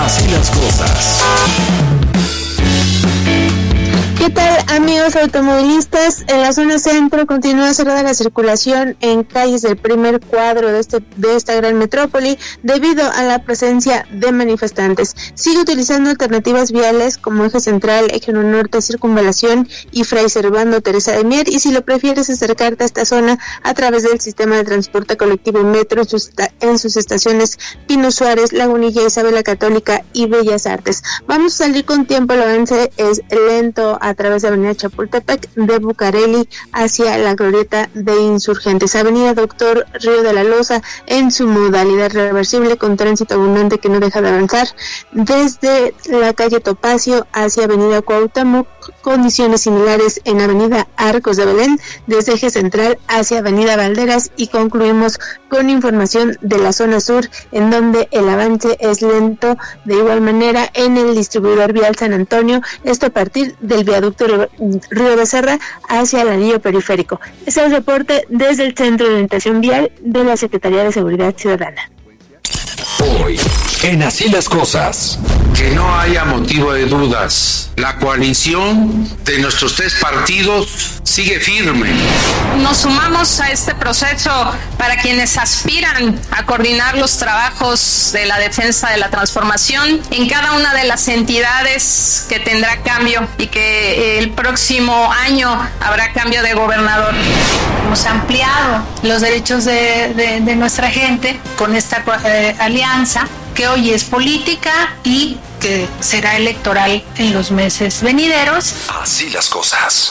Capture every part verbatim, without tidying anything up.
Así las cosas. ¿Qué tal, amigos automovilistas? En la zona centro continúa cerrada la circulación en calles del primer cuadro de este de esta gran metrópoli debido a la presencia de manifestantes. Sigue utilizando alternativas viales como Eje Central, Eje Norte, Circunvalación y Fray Servando Teresa de Mier, y si lo prefieres acercarte a esta zona a través del sistema de transporte colectivo Metro en sus, en sus estaciones Pino Suárez, Lagunilla, Isabel la Católica y Bellas Artes. Vamos a salir con tiempo, el avance es lento a través de Avenida Chapultepec, de Bucareli hacia la glorieta de Insurgentes, Avenida Doctor Río de la Loza en su modalidad reversible con tránsito abundante que no deja de avanzar, desde la calle Topacio hacia Avenida Cuauhtémoc, condiciones similares en Avenida Arcos de Belén, desde Eje Central hacia Avenida Valderas, y concluimos con información de la zona sur en donde el avance es lento de igual manera en el distribuidor vial San Antonio, esto a partir del viaducto Río Becerra hacia el anillo periférico. Es el reporte desde el Centro de Orientación Vial de la Secretaría de Seguridad Ciudadana. Hoy, en Así las Cosas. Que no haya motivo de dudas. La coalición de nuestros tres partidos sigue firme. Nos sumamos a este proceso para quienes aspiran a coordinar los trabajos de la defensa de la transformación en cada una de las entidades que tendrá cambio y que el próximo año habrá cambio de gobernador. Hemos ampliado los derechos de, de, de nuestra gente con esta eh, alianza que hoy es política y que será electoral en los meses venideros. Así las cosas.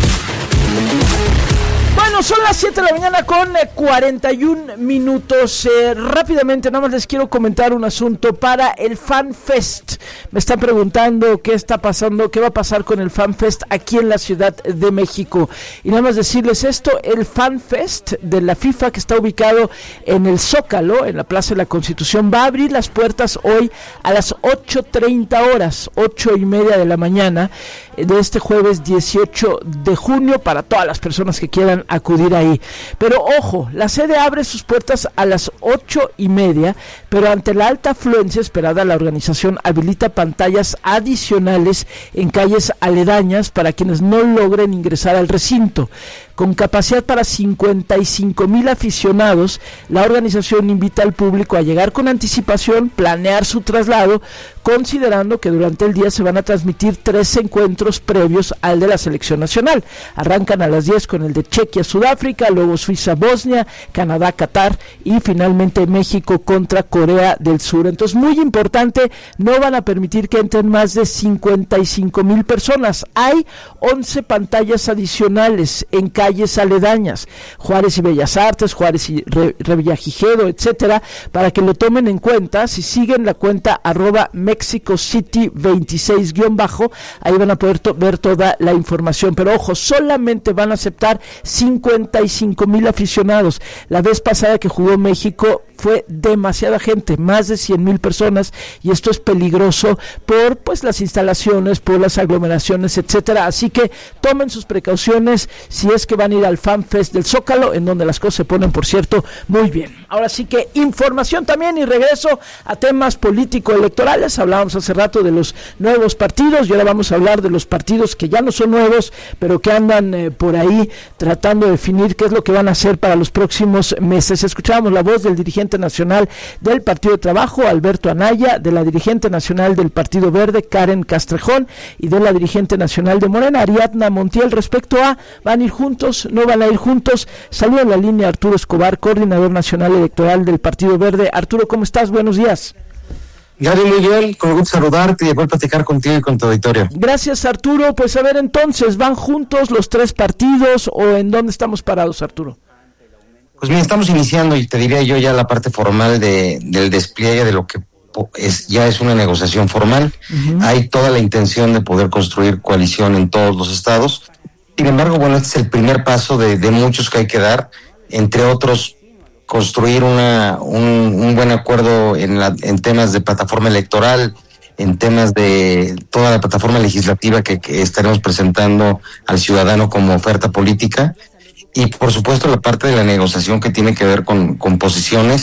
Bueno, son las siete de la mañana con cuarenta y un minutos. Eh, rápidamente, nada más les quiero comentar un asunto para el Fan Fest. Me están preguntando qué está pasando, qué va a pasar con el Fan Fest aquí en la Ciudad de México. Y nada más decirles esto, el Fan Fest de la FIFA, que está ubicado en el Zócalo, en la Plaza de la Constitución, va a abrir las puertas hoy a las ocho treinta horas, ocho y media de la mañana, de este jueves dieciocho de junio, para todas las personas que quieran acudir ahí. Pero ojo, la sede abre sus puertas a las ocho y media, pero ante la alta afluencia esperada, la organización habilita pantallas adicionales en calles aledañas para quienes no logren ingresar al recinto. Con capacidad para cincuenta y cinco mil aficionados, la organización invita al público a llegar con anticipación, planear su traslado, considerando que durante el día se van a transmitir tres encuentros previos al de la selección nacional. Arrancan a las diez con el de Chequia, Sudáfrica, luego Suiza, Bosnia, Canadá, Qatar y finalmente México contra Corea del Sur. Entonces, muy importante, no van a permitir que entren más de cincuenta y cinco mil personas. Hay once pantallas adicionales en calles aledañas, Juárez y Bellas Artes, Juárez y Re- Revillagigedo, etcétera, para que lo tomen en cuenta. Si siguen la cuenta arroba Mexico City veintiséis guión bajo, ahí van a poder to- ver toda la información. Pero ojo, solamente van a aceptar cincuenta y cinco mil aficionados. La vez pasada que jugó México fue demasiada gente, más de cien mil personas, y esto es peligroso por pues las instalaciones, por las aglomeraciones, etcétera. Así que tomen sus precauciones si es que van a ir al Fan Fest del Zócalo, en donde las cosas se ponen, por cierto, muy bien. Ahora sí que información también, y regreso a temas político-electorales. Hablábamos hace rato de los nuevos partidos y ahora vamos a hablar de los partidos que ya no son nuevos, pero que andan eh, por ahí tratando de definir qué es lo que van a hacer para los próximos meses. Escuchábamos la voz del dirigente nacional del Partido de Trabajo, Alberto Anaya, de la dirigente nacional del Partido Verde, Karen Castrejón, y de la dirigente nacional de Morena, Ariadna Montiel, respecto a ¿van a ir juntos? ¿No van a ir juntos? Saluda en la línea Arturo Escobar, coordinador nacional electoral del Partido Verde. Arturo, ¿cómo estás? Buenos días. Gary, muy bien, con gusto saludarte y poder platicar contigo y con tu auditorio. Gracias, Arturo. Pues a ver, entonces, ¿van juntos los tres partidos o en dónde estamos parados, Arturo? Pues bien, estamos iniciando, y te diría yo, ya la parte formal de del despliegue de lo que es ya es una negociación formal. Uh-huh. Hay toda la intención de poder construir coalición en todos los estados. Sin embargo, bueno, este es el primer paso de, de muchos que hay que dar, entre otros, construir una un, un buen acuerdo en, la, en temas de plataforma electoral, en temas de toda la plataforma legislativa que, que estaremos presentando al ciudadano como oferta política, y por supuesto la parte de la negociación que tiene que ver con, con posiciones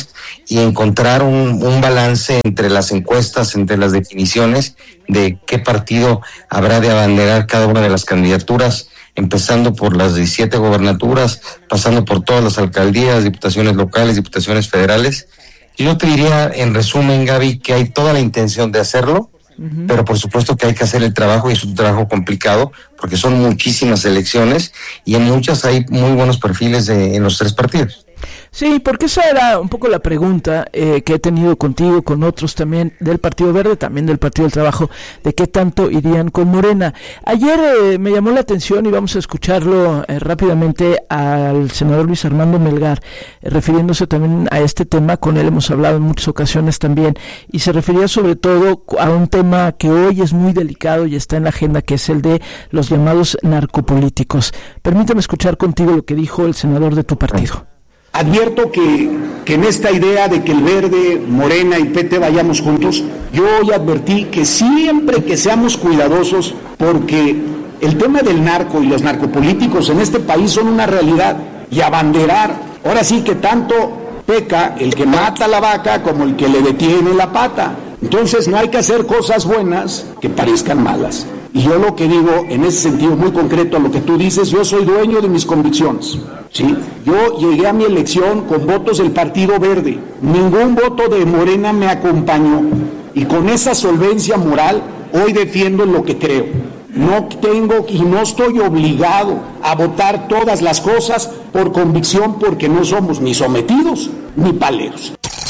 y encontrar un, un balance entre las encuestas, entre las definiciones de qué partido habrá de abanderar cada una de las candidaturas, empezando por las diecisiete gobernaturas, pasando por todas las alcaldías, diputaciones locales, diputaciones federales. Yo te diría, en resumen, Gaby, que hay toda la intención de hacerlo, uh-huh. pero por supuesto que hay que hacer el trabajo, y es un trabajo complicado, porque son muchísimas elecciones, y en muchas hay muy buenos perfiles de, en los tres partidos. Sí, porque esa era un poco la pregunta eh, que he tenido contigo, con otros también del Partido Verde, también del Partido del Trabajo, de qué tanto irían con Morena. Ayer eh, me llamó la atención, y vamos a escucharlo eh, rápidamente, al senador Luis Armando Melgar, eh, refiriéndose también a este tema. Con él hemos hablado en muchas ocasiones también, y se refería sobre todo a un tema que hoy es muy delicado y está en la agenda, que es el de los llamados narcopolíticos. Permítame escuchar contigo lo que dijo el senador de tu partido. Advierto que, que en esta idea de que el Verde, Morena y P T vayamos juntos, yo hoy advertí que siempre que seamos cuidadosos, porque el tema del narco y los narcopolíticos en este país son una realidad, y abanderar, ahora sí que tanto peca el que mata la vaca como el que le detiene la pata. Entonces no hay que hacer cosas buenas que parezcan malas. Y yo lo que digo, en ese sentido muy concreto a lo que tú dices, yo soy dueño de mis convicciones, ¿sí? Yo llegué a mi elección con votos del Partido Verde, ningún voto de Morena me acompañó, y con esa solvencia moral hoy defiendo lo que creo. No tengo y no estoy obligado a votar todas las cosas por convicción, porque no somos ni sometidos ni paleros.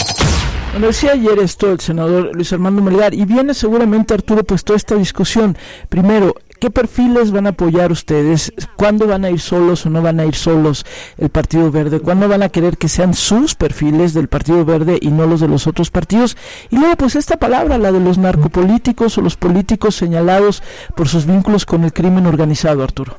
Bueno, decía ayer esto el senador Luis Armando Melgar, y viene seguramente, Arturo, pues toda esta discusión. Primero, ¿qué perfiles van a apoyar ustedes? ¿Cuándo van a ir solos o no van a ir solos el Partido Verde? ¿Cuándo van a querer que sean sus perfiles del Partido Verde y no los de los otros partidos? Y luego, pues esta palabra, la de los narcopolíticos o los políticos señalados por sus vínculos con el crimen organizado, Arturo.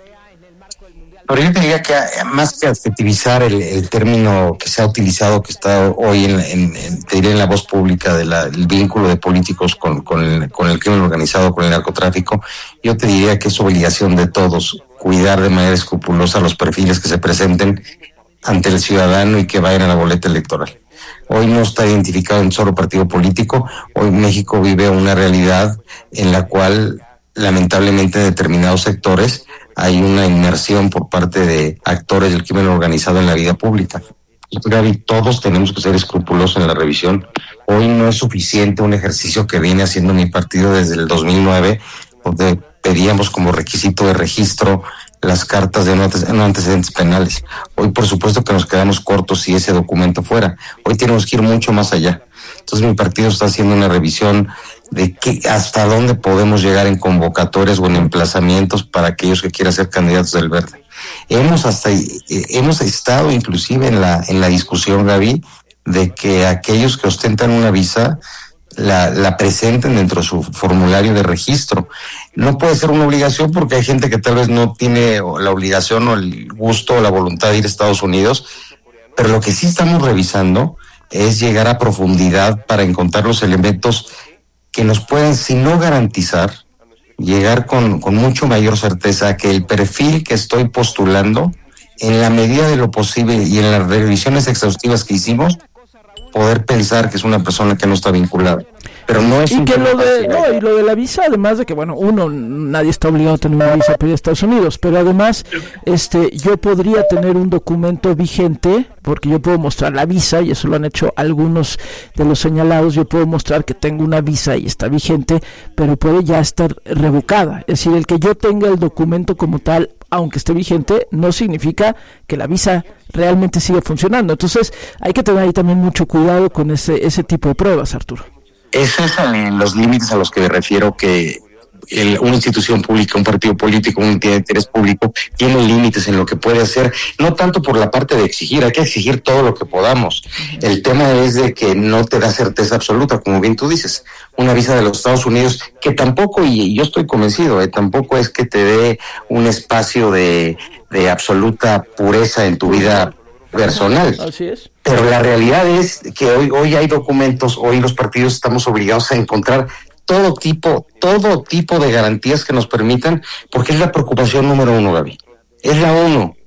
Pero yo te diría que más que adjetivizar el, el término que se ha utilizado, que está hoy en, en, en, te diría en la voz pública, del vínculo de políticos con, con, el, con el crimen organizado, con el narcotráfico, yo te diría que es obligación de todos cuidar de manera escrupulosa los perfiles que se presenten ante el ciudadano y que vayan a la boleta electoral. Hoy no está identificado en solo partido político. Hoy México vive una realidad en la cual, lamentablemente, en determinados sectores hay una inmersión por parte de actores del crimen organizado en la vida pública. Gaby, todos tenemos que ser escrupulosos en la revisión. Hoy no es suficiente un ejercicio que viene haciendo mi partido desde el dos mil nueve, donde pedíamos como requisito de registro las cartas de no antecedentes penales. Hoy, por supuesto, que nos quedamos cortos si ese documento fuera. Hoy tenemos que ir mucho más allá. Entonces mi partido está haciendo una revisión de qué, hasta dónde podemos llegar en convocatorias o en emplazamientos para aquellos que quieran ser candidatos del Verde. Hemos hasta eh, hemos estado inclusive en la en la discusión, Gaby, de que aquellos que ostentan una visa la, la presenten dentro de su formulario de registro. No puede ser una obligación, porque hay gente que tal vez no tiene la obligación o el gusto o la voluntad de ir a Estados Unidos, pero lo que sí estamos revisando es llegar a profundidad para encontrar los elementos que nos pueden, si no garantizar, llegar con, con mucho mayor certeza a que el perfil que estoy postulando, en la medida de lo posible y en las revisiones exhaustivas que hicimos, poder pensar que es una persona que no está vinculada. Pero no es y que lo de no, y lo de la visa, además de que, bueno, uno, nadie está obligado a tener una visa para ir a Estados Unidos, pero además este yo podría tener un documento vigente, porque yo puedo mostrar la visa, y eso lo han hecho algunos de los señalados. Yo puedo mostrar que tengo una visa y está vigente, pero puede ya estar revocada. Es decir, el que yo tenga el documento como tal, aunque esté vigente, no significa que la visa realmente siga funcionando. Entonces hay que tener ahí también mucho cuidado con ese ese tipo de pruebas, Arturo. Esos son los límites a los que me refiero, que el, una institución pública, un partido político, una entidad de interés público, tiene límites en lo que puede hacer, no tanto por la parte de exigir, hay que exigir todo lo que podamos. El tema es de que no te da certeza absoluta, como bien tú dices, una visa de los Estados Unidos, que tampoco, y yo estoy convencido, eh, tampoco es que te dé un espacio de, de absoluta pureza en tu vida personal. Así es. Pero la realidad es que hoy hoy hay documentos, hoy los partidos estamos obligados a encontrar todo tipo, todo tipo de garantías que nos permitan, porque es la preocupación número uno, Gaby. Es la uno.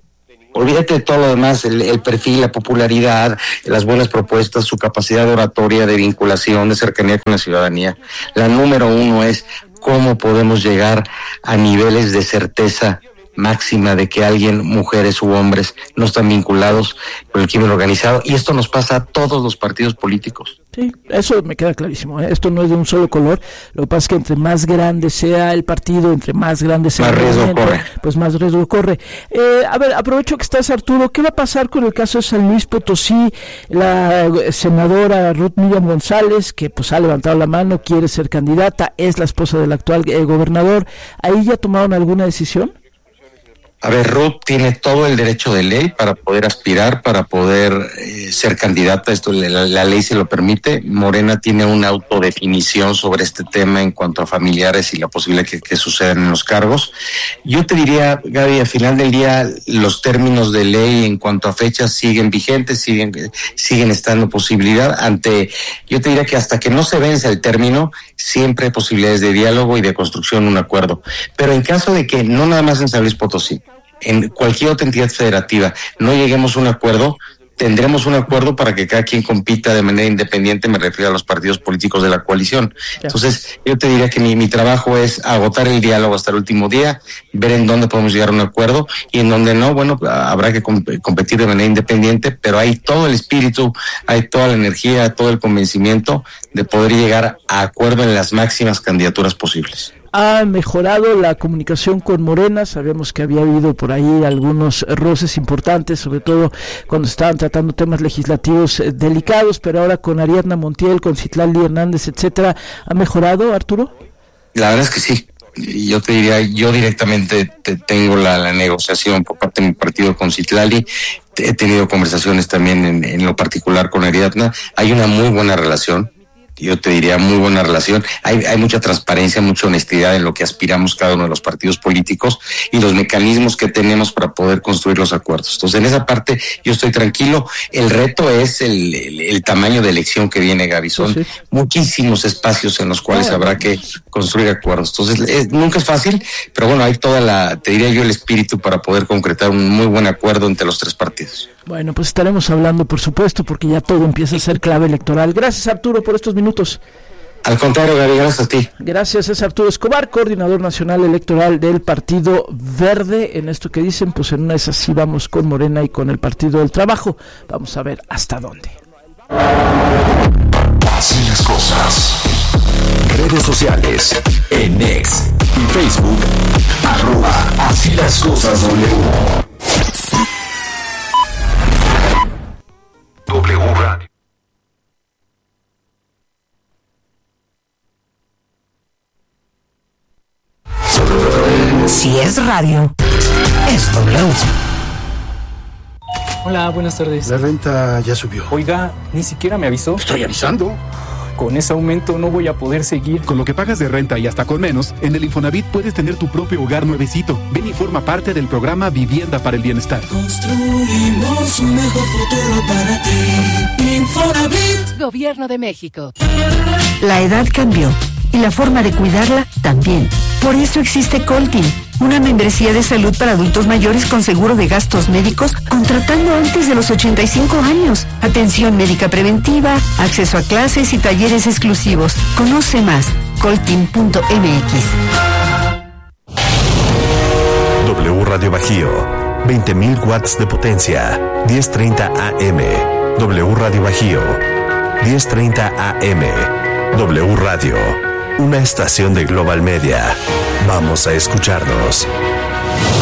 Olvídate de todo lo demás, el, el perfil, la popularidad, las buenas propuestas, su capacidad de oratoria, de vinculación, de cercanía con la ciudadanía. La número uno es cómo podemos llegar a niveles de certeza máxima de que alguien, mujeres u hombres, no están vinculados con el crimen organizado, y esto nos pasa a todos los partidos políticos. Sí, eso me queda clarísimo, ¿eh? Esto no es de un solo color. Lo que pasa es que entre más grande sea el partido, entre más grande sea más el riesgo movimiento, corre. pues más riesgo corre. Eh, a ver, aprovecho que estás, Arturo. ¿Qué va a pasar con el caso de San Luis Potosí? La senadora Ruth Miriam González, que pues ha levantado la mano, quiere ser candidata, es la esposa del actual eh, gobernador. ¿Ahí ya tomaron alguna decisión? A ver, Ruth tiene todo el derecho de ley para poder aspirar, para poder eh, ser candidata. Esto la, la ley se lo permite. Morena tiene una autodefinición sobre este tema en cuanto a familiares y la posibilidad que, que sucedan en los cargos. Yo te diría, Gaby, al final del día los términos de ley en cuanto a fechas siguen vigentes, siguen siguen estando posibilidad ante. Yo te diría que hasta que no se vence el término, siempre hay posibilidades de diálogo y de construcción de un acuerdo. Pero en caso de que no nada más en San Luis Potosí, en cualquier otra entidad federativa no lleguemos a un acuerdo, tendremos un acuerdo para que cada quien compita de manera independiente, me refiero a los partidos políticos de la coalición. Entonces, yo te diría que mi, mi trabajo es agotar el diálogo hasta el último día, ver en dónde podemos llegar a un acuerdo y en donde no, bueno, habrá que comp- competir de manera independiente, pero hay todo el espíritu, hay toda la energía, todo el convencimiento de poder llegar a acuerdo en las máximas candidaturas posibles. Ha mejorado la comunicación con Morena. Sabemos que había habido por ahí algunos roces importantes, sobre todo cuando estaban tratando temas legislativos eh, delicados, pero ahora con Ariadna Montiel, con Citlali Hernández, etcétera, ¿ha mejorado, Arturo? La verdad es que sí. Yo te diría, yo directamente te tengo la, la negociación por parte de mi partido con Citlali. He tenido conversaciones también en, en lo particular con Ariadna. Hay una muy buena relación. Yo te diría muy buena relación, hay, hay mucha transparencia, mucha honestidad en lo que aspiramos cada uno de los partidos políticos y los mecanismos que tenemos para poder construir los acuerdos. Entonces, en esa parte yo estoy tranquilo. El reto es el, el, el tamaño de elección que viene, Gaby. Son sí, sí. muchísimos espacios en los cuales ah, habrá que construir acuerdos. Entonces, es, nunca es fácil, pero bueno, hay toda la, te diría yo, el espíritu para poder concretar un muy buen acuerdo entre los tres partidos. Bueno, pues estaremos hablando, por supuesto, porque ya todo empieza a ser clave electoral. Gracias, Arturo, por estos minutos. Al contrario, Gaby, gracias a ti. Gracias, es Arturo Escobar, coordinador nacional electoral del Partido Verde. En esto que dicen, pues en una es así, vamos con Morena y con el Partido del Trabajo. Vamos a ver hasta dónde. Así las cosas. Redes sociales, en X y Facebook, arroba Así las cosas W. W Radio. Si es radio, es W. Hola, buenas tardes. La renta ya subió. Oiga, ni siquiera me avisó. Estoy avisando. Con ese aumento no voy a poder seguir. Con lo que pagas de renta y hasta con menos, en el Infonavit puedes tener tu propio hogar nuevecito. Ven y forma parte del programa Vivienda para el Bienestar. Construimos un mejor futuro para ti. Infonavit. Gobierno de México. La edad cambió y la forma de cuidarla también. Por eso existe Coltin, una membresía de salud para adultos mayores con seguro de gastos médicos, contratando antes de los ochenta y cinco años. Atención médica preventiva, acceso a clases y talleres exclusivos. Conoce más, coltin punto m x. W Radio Bajío, veinte mil watts de potencia, diez treinta A M. W Radio Bajío, diez treinta A M. W Radio, una estación de Global Media. Vamos a escucharnos.